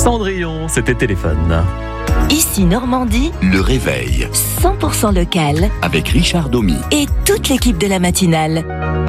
Cendrillon, c'était Téléphone. Ici Normandie, Le réveil 100% local avec Richard Domy. et toute l'équipe de la matinale.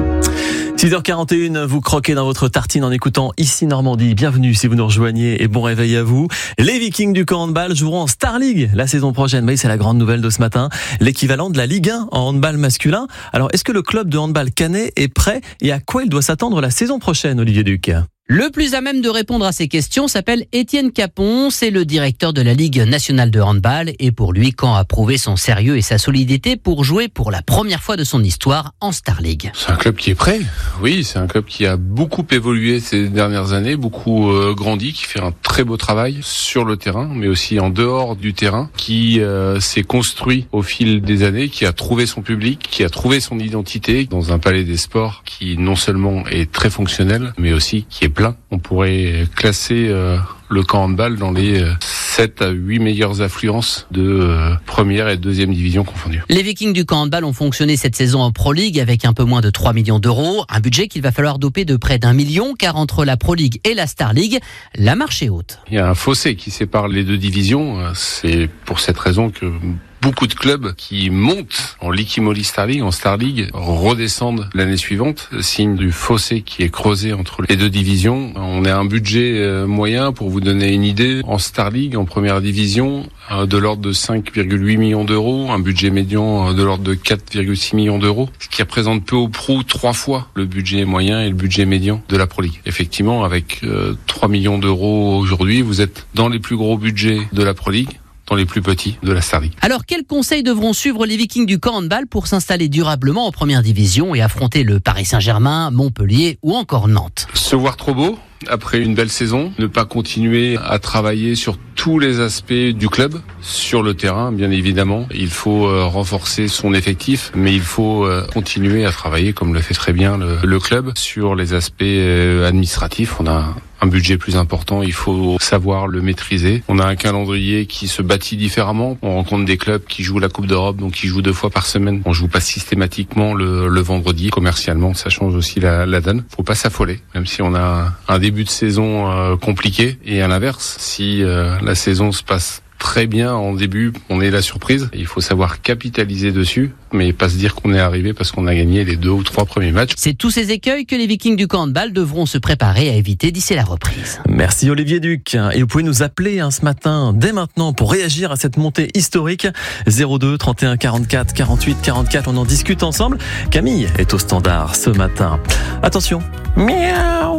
6h41, vous croquez dans votre tartine en écoutant Ici Normandie. Bienvenue si vous nous rejoignez et bon réveil à vous. Les Vikings du camp handball joueront en Star League la saison prochaine. Oui, c'est la grande nouvelle de ce matin. L'équivalent de la Ligue 1 en handball masculin. Alors, est-ce que le club de handball canet est prêt et à quoi il doit s'attendre la saison prochaine, Olivier Duc ? Le plus à même de répondre à ces questions s'appelle Étienne Capon, c'est le directeur de la Ligue nationale de handball et pour lui, Caen a prouvé son sérieux et sa solidité pour jouer pour la première fois de son histoire en Star League. C'est un club qui est prêt, oui, c'est un club qui a beaucoup évolué ces dernières années, beaucoup grandi, qui fait un très beau travail sur le terrain, mais aussi en dehors du terrain, qui s'est construit au fil des années, qui a trouvé son public, qui a trouvé son identité dans un palais des sports qui non seulement est très fonctionnel, mais aussi qui est plein. On pourrait classer le camp handball dans les 7 à 8 meilleures affluences de première et deuxième division confondues. Les Vikings du camp handball ont fonctionné cette saison en Pro League avec un peu moins de 3 millions d'euros, un budget qu'il va falloir doper de près d'1 million car entre la Pro League et la Star League, la marche est haute. Il y a un fossé qui sépare les deux divisions, c'est pour cette raison que beaucoup de clubs qui montent en Liquimoli Star League, en Star League, redescendent l'année suivante, signe du fossé qui est creusé entre les deux divisions. On a un budget moyen, pour vous donner une idée, en Star League, en première division, de l'ordre de 5,8 millions d'euros, un budget médian de l'ordre de 4,6 millions d'euros, ce qui représente peu ou prou 3 fois le budget moyen et le budget médian de la Pro League. Effectivement, avec 3 millions d'euros aujourd'hui, vous êtes dans les plus gros budgets de la Pro League, dans les plus petits de la Star League. Alors quels conseils devront suivre les Vikings du camp handball pour s'installer durablement en première division et affronter le Paris Saint-Germain, Montpellier ou encore Nantes ? Se voir trop beau après une belle saison, ne pas continuer à travailler sur tous les aspects du club, sur le terrain bien évidemment. Il faut renforcer son effectif, mais il faut continuer à travailler comme le fait très bien le club sur les aspects administratifs. On a un budget plus important, il faut savoir le maîtriser. On a un calendrier qui se bâtit différemment. On rencontre des clubs qui jouent la Coupe d'Europe, donc qui jouent 2 fois par semaine. On joue pas systématiquement le vendredi. Commercialement, ça change aussi la donne. Faut pas s'affoler, même si on a un début de saison compliqué. Et à l'inverse, si la saison se passe très bien en début, on est la surprise. Il faut savoir capitaliser dessus, mais pas se dire qu'on est arrivé parce qu'on a gagné les 2 ou 3 premiers matchs. C'est tous ces écueils que les Vikings du camp handball devront se préparer à éviter d'ici la reprise. Merci Olivier Duc. Et vous pouvez nous appeler ce matin, dès maintenant, pour réagir à cette montée historique. 02 31 44 48 44. On en discute ensemble. Camille est au standard ce matin. Attention. Miaou,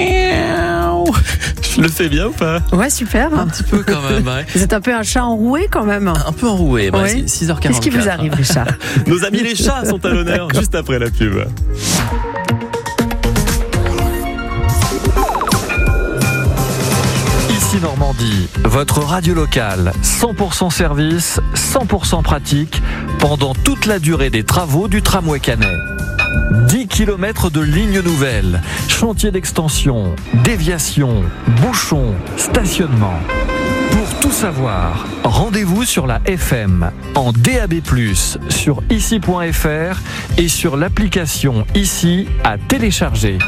miaou. Je le fais bien ou pas ? Ouais, super. Un petit peu quand même. Ouais. Vous êtes un peu un chat enroué quand même. Un peu enroué. Bah, Oui. 6h44. Qu'est-ce qui vous arrive, Richard ? Nos amis les chats sont à l'honneur juste après la pub. Ici Normandie, votre radio locale, 100% service, 100% pratique, pendant toute la durée des travaux du tramway canet. 10 km de lignes nouvelles, chantier d'extension, déviation, bouchons, stationnement. Pour tout savoir, rendez-vous sur la FM, en DAB+, sur ici.fr et sur l'application Ici à télécharger.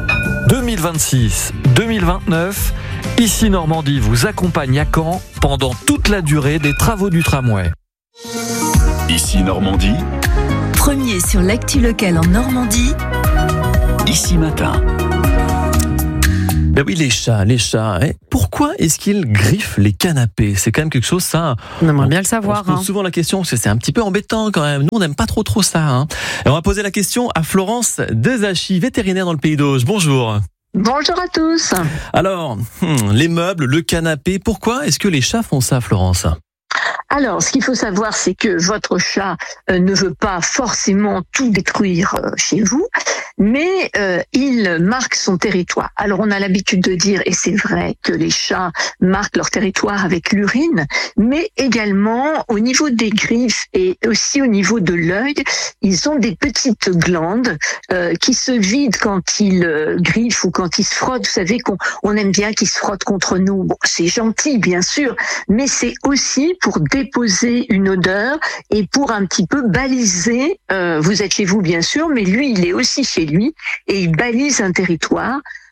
2026-2029, Ici Normandie vous accompagne à Caen pendant toute la durée des travaux du tramway. Ici Normandie, Premier sur l'actu locale en Normandie, Ici Matin. Ben oui, les chats. Pourquoi est-ce qu'ils griffent les canapés ? C'est quand même quelque chose, ça. On aimerait bien le savoir. On se pose souvent la question, parce que c'est un petit peu embêtant quand même. Nous, on n'aime pas trop ça. Et on va poser la question à Florence Dezachy, vétérinaire dans le Pays d'Auge. Bonjour. Bonjour à tous. Alors, les meubles, le canapé, pourquoi est-ce que les chats font ça, Florence ? Alors, ce qu'il faut savoir, c'est que votre chat ne veut pas forcément tout détruire chez vous, mais il marque son territoire. Alors, on a l'habitude de dire, et c'est vrai, que les chats marquent leur territoire avec l'urine, mais également au niveau des griffes et aussi au niveau de l'œil, ils ont des petites glandes qui se vident quand ils griffent ou quand ils se frottent. Vous savez qu'on aime bien qu'ils se frottent contre nous. Bon, c'est gentil, bien sûr, mais c'est aussi pour déposer une odeur et pour un petit peu baliser. Vous êtes chez vous, bien sûr, mais lui, il est aussi chez lui et il balise un territoire.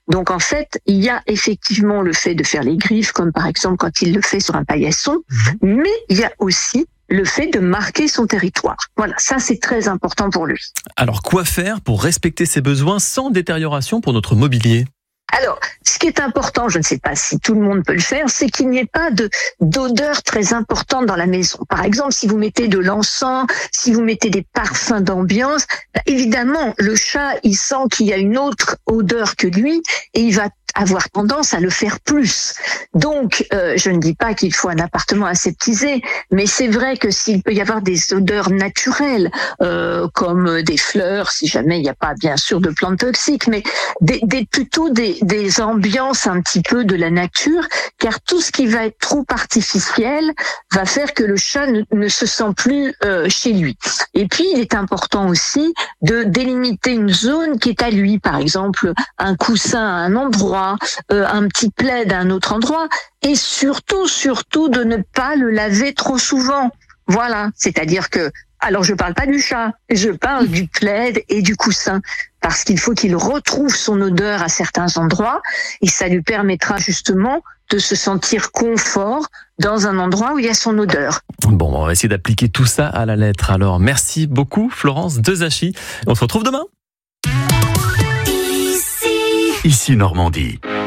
Donc en fait, il y a effectivement le fait de faire les griffes, comme par exemple quand il le fait sur un paillasson, mais il y a aussi le fait de marquer son territoire. Voilà, ça c'est très important pour lui. Alors quoi faire pour respecter ses besoins sans détérioration pour notre mobilier ? Alors, ce qui est important, je ne sais pas si tout le monde peut le faire, c'est qu'il n'y ait pas d'odeur très importante dans la maison. Par exemple, si vous mettez de l'encens, si vous mettez des parfums d'ambiance, évidemment, le chat, il sent qu'il y a une autre odeur que lui et il va avoir tendance à le faire plus. Donc, je ne dis pas qu'il faut un appartement aseptisé, mais c'est vrai que s'il peut y avoir des odeurs naturelles, comme des fleurs, si jamais il n'y a pas bien sûr de plantes toxiques, mais plutôt des ambiances un petit peu de la nature, car tout ce qui va être trop artificiel va faire que le chat ne se sent plus chez lui. Et puis, il est important aussi de délimiter une zone qui est à lui, par exemple un coussin à un endroit, un petit plaid à un autre endroit, et surtout de ne pas le laver trop souvent. Voilà, c'est-à-dire que, alors je parle pas du chat, je parle du plaid et du coussin, parce qu'il faut qu'il retrouve son odeur à certains endroits, et ça lui permettra justement de se sentir confort dans un endroit où il y a son odeur. Bon, on va essayer d'appliquer tout ça à la lettre. Alors, merci beaucoup Florence Dezachy. On se retrouve demain. Ici Normandie.